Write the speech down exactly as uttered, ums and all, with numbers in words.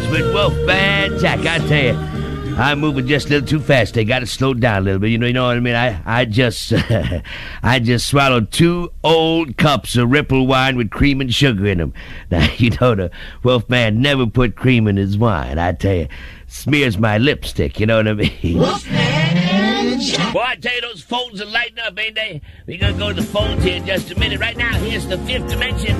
Miles with Wolfman Jack. I tell you, I'm moving just a little too fast. They got to slow down a little bit. You know, you know what I mean? I, I just, I just swallowed two old cups of Ripple wine with cream and sugar in them. Now, you know, the Wolfman never put cream in his wine. I tell you, smears my lipstick. You know what I mean? Wolfman Jack. Boy, I tell you, those phones are lighting up, ain't they? We're gonna go to the phones here in just a minute. Right now, here's the Fifth Dimension.